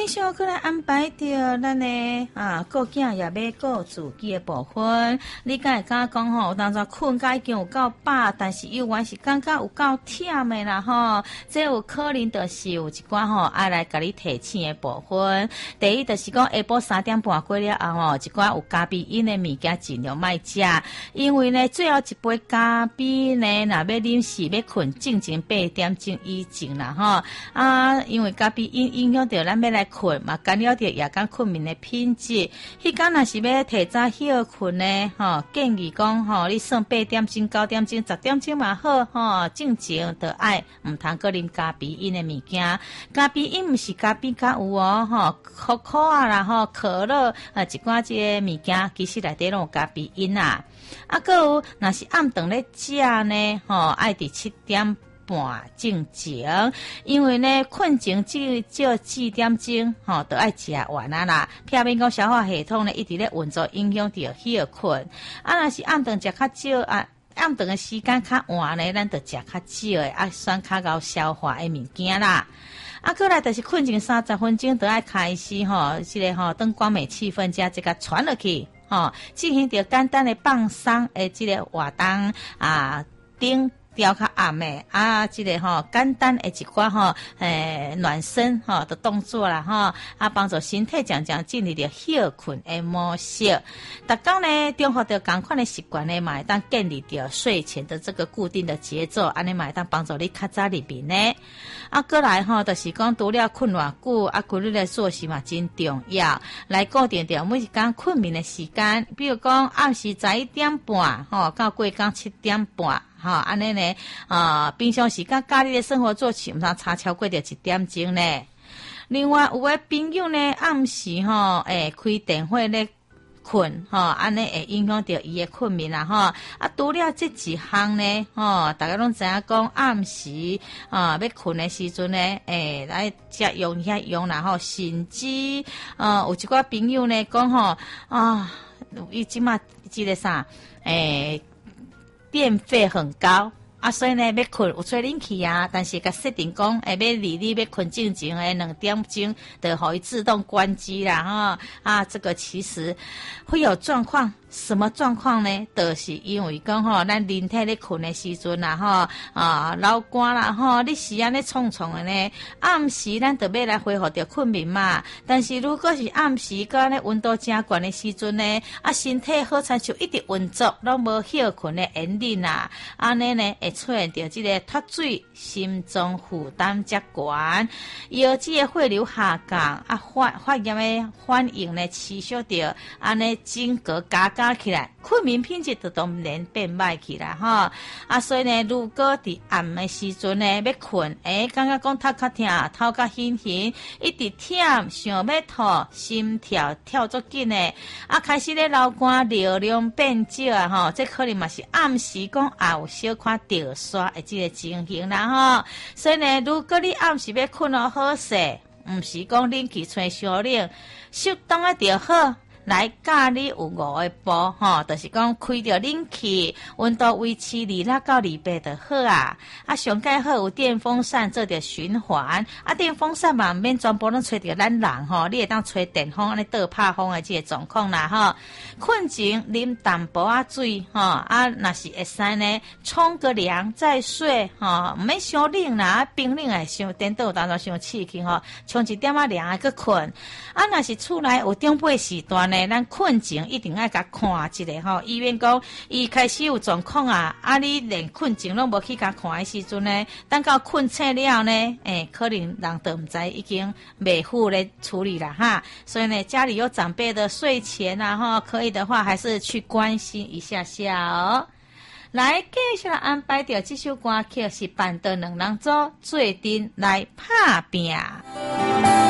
继续过来安排着咱的顾囝也要顾自己的部分。你敢会敢讲吼，有当作困甲已经有够饱，但是又还是感觉有够忝的啦吼。这有可能就是有一寡吼爱来甲你提醒的部分。第一就是讲下晡3点半过了后吼，一寡有咖啡因的物件尽量莫食，因为呢最后一杯咖啡呢，若要啉是要困正前8点钟以前啦吼。因为咖啡因影响到咱要来困嘛，干扰到夜间困眠的品质。迄天若是要提早休困呢，建议讲你算8点钟、9点钟、10点钟嘛好，正前就爱唔通搁啉咖啡因的物件。咖啡因毋是咖啡甲有可可啦可乐一寡这个物件，其实内底拢有咖啡因啦。搁有若是暗顿咧食呢，爱伫7点半正前，因为呢困前至少4点钟都爱食完啦。避免讲消化系统呢一直咧运作，影响到休困。若是暗顿食较少暗顿的时间较晚呢，咱就食较少的选较够消化的物件啦。过来就是困前30分钟就爱开始这个当光美气氛加这个传落去进行着简单的放松的这个活动顶调较暗的这个简单的一寡暖身的动作啦帮助身体渐渐进入到休困的模式。逐天呢中学着同款的习惯呢，嘛会当建立到睡前的这个固定的节奏，安尼嘛会当帮助你较早入眠呢。过来就是讲除了困偌久规律的作息嘛真重要，来固定着每一天困眠的时间，比如讲暗时11点半到过工7点半。安尼呢平常时间家里的生活作息毋通差超过着1点钟呢。另外有的朋友呢暗时开电火咧困安尼会影响到伊的困眠啦除了这几项呢大家拢知影讲暗时要困的时阵呢来食用遐用啦甚至有一寡朋友呢讲伊即马这个啥电费很高所以呢要困有吹冷气但是甲设定讲要离你要困正前的2点钟就互伊自动关机啦这个其实会有状况。什么状况呢？就是因为讲咱人体咧困的时阵啦流汗啦你时安尼匆匆的呢，暗时咱就要来恢复着困眠嘛。但是如果是暗时甲咧温度正悬的时阵呢，身体好亲像一直运作，拢无休困的原因啦，安尼呢会出现着这个脱水、心脏负担较悬、腰子的血流下降发炎的反应呢持续着，安尼整个加起来，困眠品质就当然变歹去啦所以呢，如果伫暗的时阵呢要困，感觉讲头较痛、头较晕，一直忝，想要吐，心跳跳足紧的开始咧流汗，尿量变少这可能嘛是暗时讲有小可掉刷的这个情形啦所以呢，如果你暗时要困好势，毋是讲冷气吹伤冷，适当的就好。来教你有5个步就是讲开着冷气，温度维持26到28就好上盖好有电风扇做着循环电风扇嘛免全部拢吹着咱人你会当吹电风安尼倒拍风的这个状况啦困前啉淡薄水若是会使呢冲个凉再睡毋免伤冷啦冰冷的伤颠倒当作伤刺激冲一点凉的去困若是厝内有长辈时段呢咱困前一定要甲看一下医院讲伊开始有状况你连困前拢无去甲看的时阵呢，等到困醒了呢可能人都毋知已经袂赴咧处理啦所以呢家里有长辈的睡前可以的话还是去关心一下下来继续来安排掉这首歌曲是办的2人组做阵来拍拼